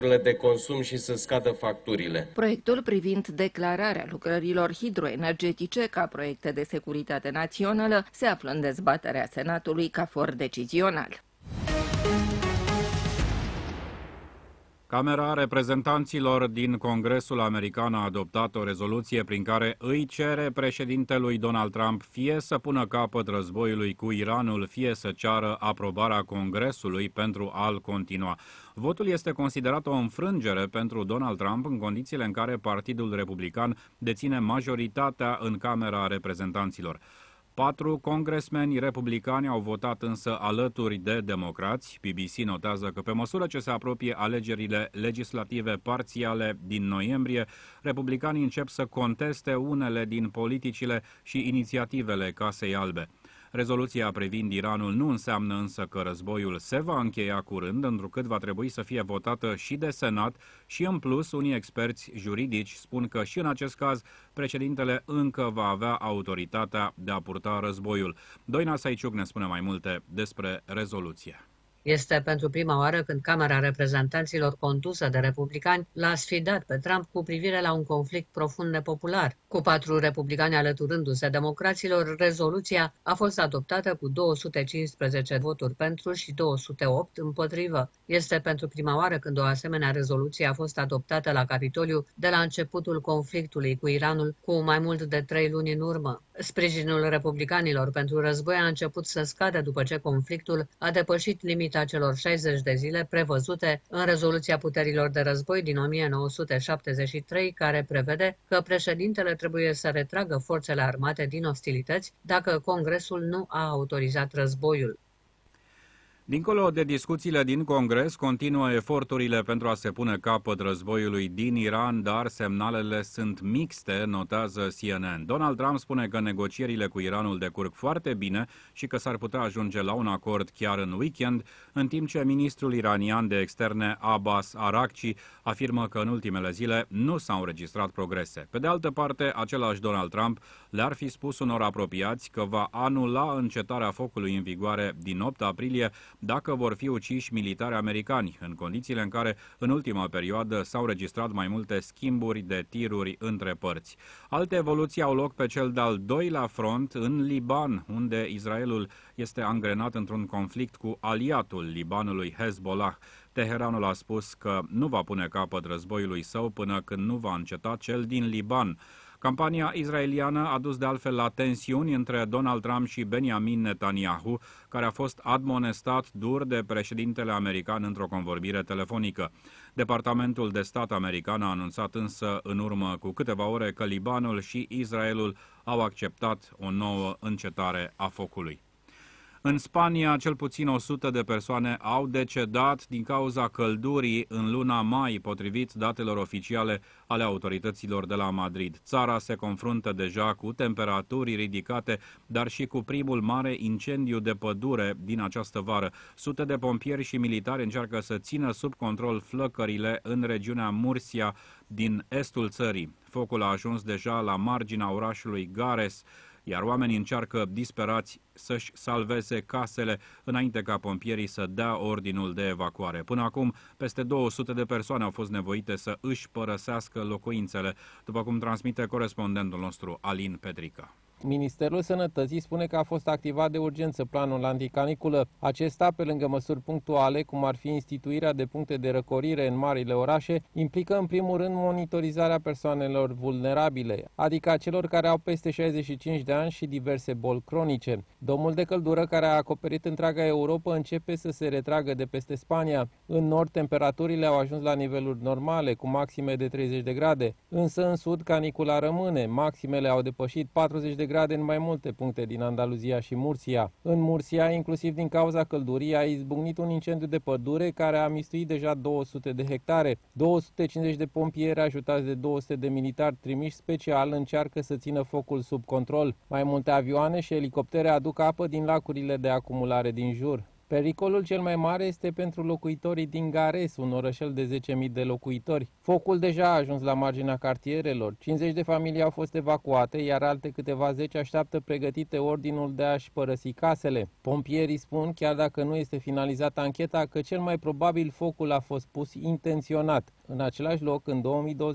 de consum și să scadă facturile. Proiectul privind declararea lucrărilor hidroenergetice ca proiecte de securitate națională se află în dezbaterea Senatului ca for decizional. Camera Reprezentanților din Congresul American a adoptat o rezoluție prin care îi cere președintelui Donald Trump fie să pună capăt războiului cu Iranul, fie să ceară aprobarea Congresului pentru a-l continua. Votul este considerat o înfrângere pentru Donald Trump în condițiile în care Partidul Republican deține majoritatea în Camera Reprezentanților. 4 congresmeni republicani au votat însă alături de democrați. BBC notează că pe măsură ce se apropie alegerile legislative parțiale din noiembrie, republicanii încep să conteste unele din politicile și inițiativele Casei Albe. Rezoluția privind Iranul nu înseamnă însă că războiul se va încheia curând, întrucât va trebui să fie votată și de Senat și, în plus, unii experți juridici spun că și în acest caz președintele încă va avea autoritatea de a purta războiul. Doina Saiciuc ne spune mai multe despre rezoluție. Este pentru prima oară când Camera Reprezentanților condusă de republicani l-a sfidat pe Trump cu privire la un conflict profund nepopular. Cu 4 republicani alăturându-se democraților, rezoluția a fost adoptată cu 215 voturi pentru și 208 împotrivă. Este pentru prima oară când o asemenea rezoluție a fost adoptată la Capitoliu de la începutul conflictului cu Iranul, cu mai mult de 3 luni în urmă. Sprijinul republicanilor pentru război a început să scadă după ce conflictul a depășit limita celor 60 de zile prevăzute în rezoluția puterilor de război din 1973, care prevede că președintele trebuie să retragă forțele armate din ostilități dacă Congresul nu a autorizat războiul. Dincolo de discuțiile din Congres, continuă eforturile pentru a se pune capăt războiului din Iran, dar semnalele sunt mixte, notează CNN. Donald Trump spune că negocierile cu Iranul decurg foarte bine și că s-ar putea ajunge la un acord chiar în weekend, în timp ce ministrul iranian de externe Abbas Araghchi afirmă că în ultimele zile nu s-au înregistrat progrese. Pe de altă parte, același Donald Trump le-ar fi spus unor apropiați că va anula încetarea focului în vigoare din 8 aprilie dacă vor fi uciși militari americani, în condițiile în care în ultima perioadă s-au registrat mai multe schimburi de tiruri între părți. Alte evoluții au loc pe cel de-al doilea front, în Liban, unde Israelul este angrenat într-un conflict cu aliatul Libanului, Hezbollah. Teheranul a spus că nu va pune capăt războiului său până când nu va înceta cel din Liban. Campania israeliană a dus de altfel la tensiuni între Donald Trump și Benjamin Netanyahu, care a fost admonestat dur de președintele american într-o convorbire telefonică. Departamentul de stat american a anunțat însă în urmă cu câteva ore că Libanul și Israelul au acceptat o nouă încetare a focului. În Spania, cel puțin 100 de persoane au decedat din cauza căldurii în luna mai, potrivit datelor oficiale ale autorităților de la Madrid. Țara se confruntă deja cu temperaturi ridicate, dar și cu primul mare incendiu de pădure din această vară. Sute de pompieri și militari încearcă să țină sub control flăcările în regiunea Murcia din estul țării. Focul a ajuns deja la marginea orașului Gares, iar oamenii încearcă disperați să-și salveze casele înainte ca pompierii să dea ordinul de evacuare. Până acum, peste 200 de persoane au fost nevoite să își părăsească locuințele, după cum transmite corespondentul nostru Alin Petrica. Ministerul Sănătății spune că a fost activat de urgență planul anticaniculă. Acesta, pe lângă măsuri punctuale, cum ar fi instituirea de puncte de răcorire în marile orașe, implică în primul rând monitorizarea persoanelor vulnerabile, adică a celor care au peste 65 de ani și diverse boli cronice. Domul de căldură care a acoperit întreaga Europa începe să se retragă de peste Spania. În nord, temperaturile au ajuns la niveluri normale, cu maxime de 30 de grade, însă în sud canicula rămâne. Maximele au depășit 40 de grade în mai multe puncte din Andaluzia și Murcia. În Murcia, inclusiv din cauza căldurii, a izbucnit un incendiu de pădure care a mistuit deja 200 de hectare. 250 de pompieri ajutați de 200 de militari trimiși special încearcă să țină focul sub control. Mai multe avioane și elicoptere aduc apă din lacurile de acumulare din jur. Pericolul cel mai mare este pentru locuitorii din Gares, un orășel de 10.000 de locuitori. Focul deja a ajuns la marginea cartierelor. 50 de familii au fost evacuate, iar alte câteva zeci așteaptă pregătite ordinul de a-și părăsi casele. Pompierii spun, chiar dacă nu este finalizată ancheta, că cel mai probabil focul a fost pus intenționat. În același loc, în 2020,